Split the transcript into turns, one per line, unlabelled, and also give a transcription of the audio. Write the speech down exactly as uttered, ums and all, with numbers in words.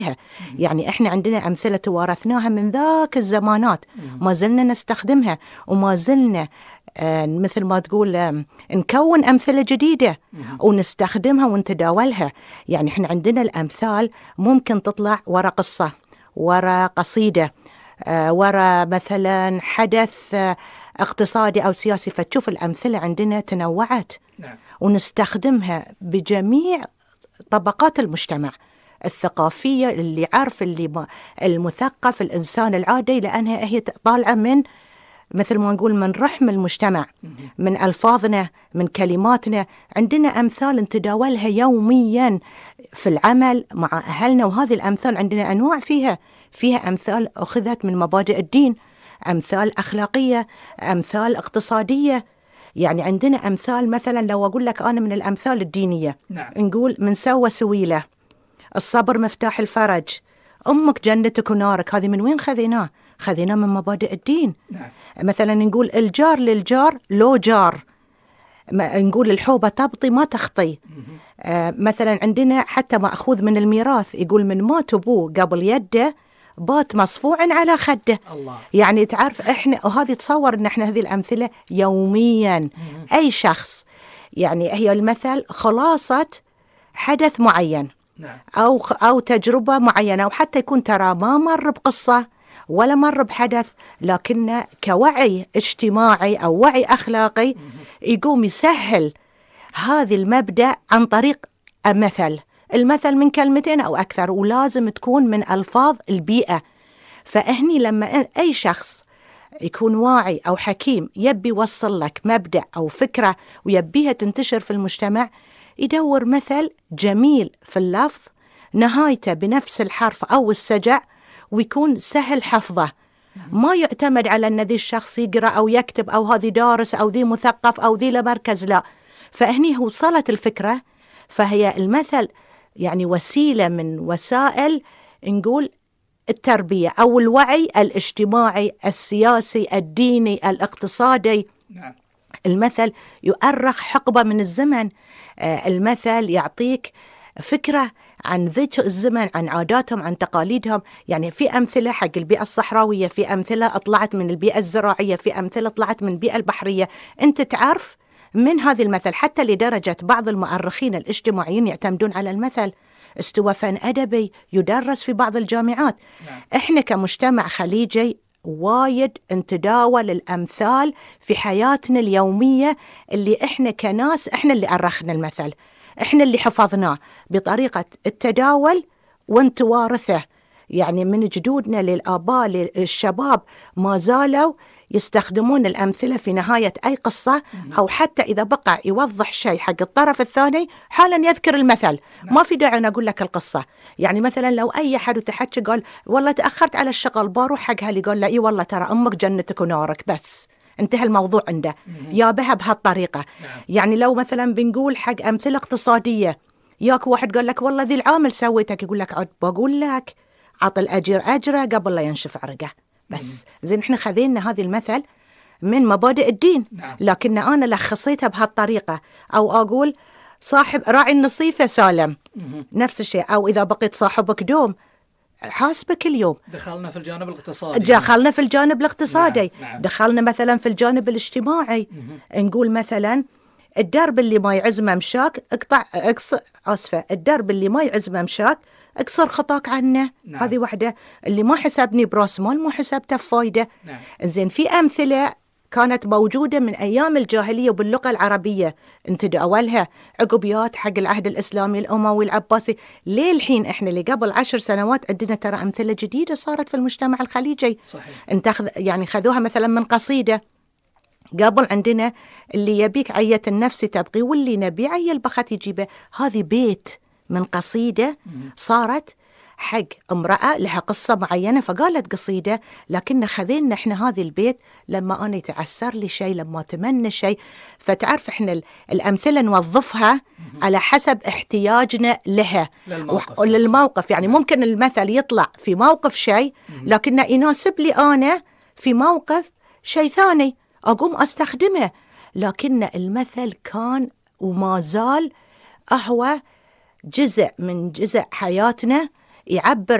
يعني إحنا عندنا أمثلة توارثناها من ذاك الزمانات، ما زلنا نستخدمها، وما زلنا آه مثل ما تقول آه نكون أمثلة جديدة ونستخدمها ونتداولها. يعني إحنا عندنا الأمثال ممكن تطلع ورا قصة، ورا قصيدة، آه ورا مثلا حدث آه اقتصادي أو سياسي. فتشوف الأمثلة عندنا تنوعت
نعم.
ونستخدمها بجميع طبقات المجتمع الثقافية، اللي عارف، اللي المثقف، الإنسان العادي، لأنها هي طالعة من مثل ما نقول من رحم المجتمع، من ألفاظنا، من كلماتنا. عندنا أمثال نتداولها يوميا في العمل مع أهلنا، وهذه الأمثال عندنا أنواع فيها فيها أمثال أخذت من مبادئ الدين، أمثال أخلاقية، أمثال اقتصادية. يعني عندنا أمثال مثلا لو أقول لك أنا من الأمثال الدينية،
نعم.
نقول من سوى سويلة، الصبر مفتاح الفرج، أمك جنتك ونارك. هذه من وين خذيناه؟ خذيناه من مبادئ الدين.
نعم.
مثلا نقول الجار للجار لو جار، نقول الحوبة تبطي ما تخطي. آه مثلا عندنا حتى مأخوذ من الميراث، يقول من مات أبوه قبل يده بات مصفوع على خده.
الله.
يعني تعرف إحنا، وهذه تصور إن إحنا هذه الأمثلة يوميا
مم.
أي شخص، يعني هي المثل خلاصة حدث معين.
نعم.
أو أو تجربة معينة، أو حتى يكون ترى ما مر بقصة ولا مر بحدث، لكن كوعي اجتماعي أو وعي أخلاقي يقوم يسهل هذه المبدأ عن طريق مثل. المثل من كلمتين أو أكثر، ولازم تكون من ألفاظ البيئة. فإهني لما أي شخص يكون واعي أو حكيم يبي يوصل لك مبدأ أو فكرة ويبيها تنتشر في المجتمع، يدور مثل جميل في اللفظ، نهايته بنفس الحرف أو السجع، ويكون سهل حفظه. ما يعتمد على أن ذي الشخص يقرأ أو يكتب أو هذي دارس أو ذي مثقف أو ذي لمركز، لا. فهني وصلت الفكرة. فهي المثل يعني وسيلة من وسائل نقول التربية أو الوعي الاجتماعي السياسي الديني الاقتصادي.
نعم.
المثل يؤرخ حقبة من الزمن. آه المثل يعطيك فكرة عن ذيك الزمن، عن عاداتهم، عن تقاليدهم. يعني في أمثلة حق البيئة الصحراوية، في أمثلة طلعت من البيئة الزراعية، في أمثلة طلعت من البيئة البحرية. أنت تعرف من هذه المثل، حتى لدرجة بعض المؤرخين الاجتماعيين يعتمدون على المثل. استوى فن أدبي يدرس في بعض الجامعات.
نعم.
إحنا كمجتمع خليجي وايد نتداول الأمثال في حياتنا اليومية، اللي إحنا كناس إحنا اللي أرخنا المثل، إحنا اللي حفظناه بطريقة التداول ونتوارثه. يعني من جدودنا للآباء للشباب ما زالوا يستخدمون الأمثلة في نهاية أي قصة، أو حتى إذا بقى يوضح شيء حق الطرف الثاني حالا يذكر المثل. ما في داعي أن أقول لك القصة. يعني مثلا لو أي حد وتحكي قال والله تأخرت على الشغل بروح حق هالي، قال لا إي والله ترى أمك جنتك ونارك، بس انتهى الموضوع عنده. يا بها بهالطريقة. يعني لو مثلا بنقول حق أمثلة اقتصادية، ياك واحد قال لك والله ذي العامل سويتك، يقول لك عاد بقول لك عط الأجير أجره قبل لا ينشف عرقه. بس زين احنا خذينا هذه المثل من مبادئ الدين، لكن أنا لخصيتها بهالطريقة. أو أقول صاحب راعي النصيفة سالم، نفس الشيء. أو إذا بقيت صاحبك دوم حاسبك اليوم.
دخلنا في الجانب الاقتصادي.
دخلنا في الجانب الاقتصادي.
نعم. نعم.
دخلنا مثلا في الجانب الاجتماعي. مه. نقول مثلا الدرب اللي ما يعز ممشاك اقطع اقص اسفه الدرب اللي ما يعز ممشاك اكسر خطاك عنه.
نعم.
هذه واحدة. اللي ما حسبني براس مال ما حسبته فايدة.
نعم.
زين في أمثلة كانت موجودة من أيام الجاهلية وباللغة العربية نتداولها، عقبيات حق العهد الإسلامي الأموي العباسي. ليه الحين إحنا اللي قبل عشر سنوات عندنا ترى أمثلة جديدة صارت في المجتمع الخليجي.
صحيح.
انتخذ يعني خذوها مثلا من قصيدة. قبل عندنا اللي يبيك عية النفس تبقي، واللي نبي عي البخت يجيبه. هذه بيت من قصيدة صارت حق امرأة لها قصة معينة فقالت قصيدة، لكن خذينا احنا هذه البيت لما أنا يتعسر لي شيء، لما أتمنى شيء. فتعرف احنا الأمثلة نوظفها على حسب احتياجنا لها
للموقف.
و... للموقف. يعني ممكن المثل يطلع في موقف شيء، لكنه يناسب لي أنا في موقف شيء ثاني أقوم أستخدمه. لكن المثل كان وما زال هو جزء من جزء حياتنا، يعبر